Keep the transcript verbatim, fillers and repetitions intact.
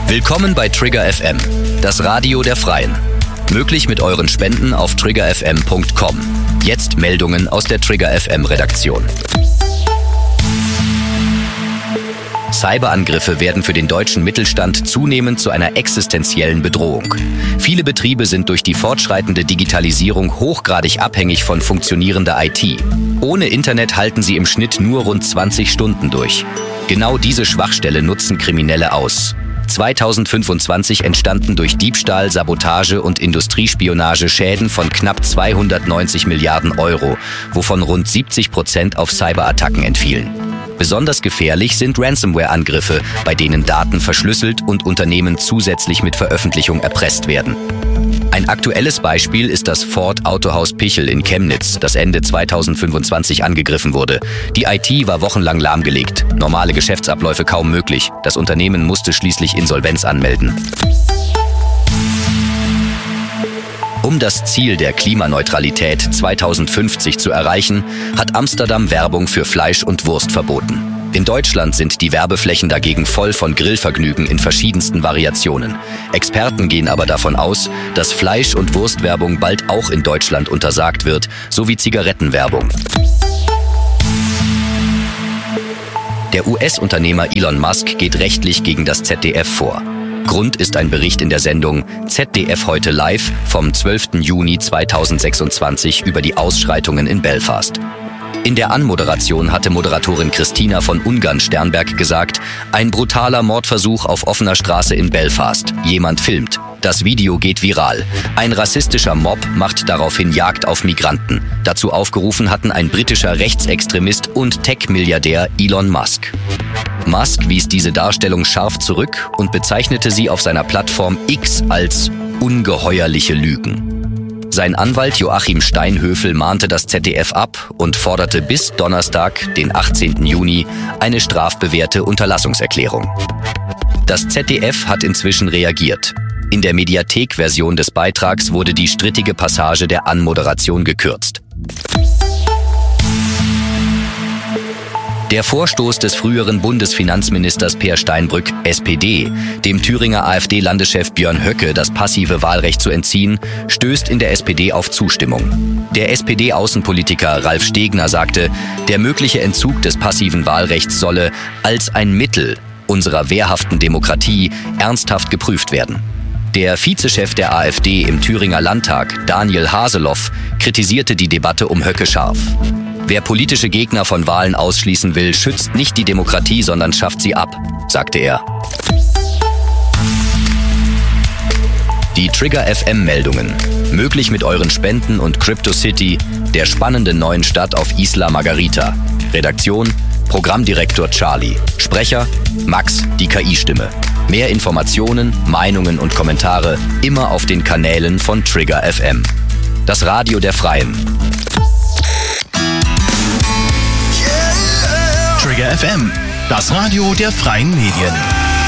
Willkommen bei Trigger F M, das Radio der Freien. Möglich mit euren Spenden auf trigger f m punkt com. Jetzt Meldungen aus der Trigger F M Redaktion. Cyberangriffe werden für den deutschen Mittelstand zunehmend zu einer existenziellen Bedrohung. Viele Betriebe sind durch die fortschreitende Digitalisierung hochgradig abhängig von funktionierender I T. Ohne Internet halten sie im Schnitt nur rund zwanzig Stunden durch. Genau diese Schwachstelle nutzen Kriminelle aus. zweitausendfünfundzwanzig entstanden durch Diebstahl, Sabotage und Industriespionage Schäden von knapp zweihundertneunzig Milliarden Euro, wovon rund siebzig Prozent auf Cyberattacken entfielen. Besonders gefährlich sind Ransomware-Angriffe, bei denen Daten verschlüsselt und Unternehmen zusätzlich mit Veröffentlichung erpresst werden. Ein aktuelles Beispiel ist das Ford Autohaus Pichel in Chemnitz, das Ende zweitausendfünfundzwanzig angegriffen wurde. Die I T war wochenlang lahmgelegt, normale Geschäftsabläufe kaum möglich. Das Unternehmen musste schließlich Insolvenz anmelden. Um das Ziel der Klimaneutralität zweitausendfünfzig zu erreichen, hat Amsterdam Werbung für Fleisch und Wurst verboten. In Deutschland sind die Werbeflächen dagegen voll von Grillvergnügen in verschiedensten Variationen. Experten gehen aber davon aus, dass Fleisch- und Wurstwerbung bald auch in Deutschland untersagt wird, sowie Zigarettenwerbung. Der U S-Unternehmer Elon Musk geht rechtlich gegen das Z D F vor. Grund ist ein Bericht in der Sendung Z D F heute live vom zwölften Juni zweitausendsechsundzwanzig über die Ausschreitungen in Belfast. In der Anmoderation hatte Moderatorin Christina von Ungarn-Sternberg gesagt, ein brutaler Mordversuch auf offener Straße in Belfast. Jemand filmt. Das Video geht viral. Ein rassistischer Mob macht daraufhin Jagd auf Migranten. Dazu aufgerufen hatten ein britischer Rechtsextremist und Tech-Milliardär Elon Musk. Musk wies diese Darstellung scharf zurück und bezeichnete sie auf seiner Plattform X als ungeheuerliche Lügen. Sein Anwalt Joachim Steinhöfel mahnte das Z D F ab und forderte bis Donnerstag, den achtzehnten Juni, eine strafbewährte Unterlassungserklärung. Das Z D F hat inzwischen reagiert. In der Mediathek-Version des Beitrags wurde die strittige Passage der Anmoderation gekürzt. Der Vorstoß des früheren Bundesfinanzministers Peer Steinbrück, S P D, dem Thüringer AfD-Landeschef Björn Höcke das passive Wahlrecht zu entziehen, stößt in der S P D auf Zustimmung. Der S P D-Außenpolitiker Ralf Stegner sagte, der mögliche Entzug des passiven Wahlrechts solle als ein Mittel unserer wehrhaften Demokratie ernsthaft geprüft werden. Der Vizechef der AfD im Thüringer Landtag, Daniel Haseloff, kritisierte die Debatte um Höcke scharf. Wer politische Gegner von Wahlen ausschließen will, schützt nicht die Demokratie, sondern schafft sie ab, sagte er. Die Trigger F M-Meldungen. Möglich mit euren Spenden und Crypto City, der spannenden neuen Stadt auf Isla Margarita. Redaktion: Programmdirektor Charlie. Sprecher: Max, die K I-Stimme. Mehr Informationen, Meinungen und Kommentare immer auf den Kanälen von Trigger F M. Das Radio der Freien. Trigger F M, das Radio der Freien Medien.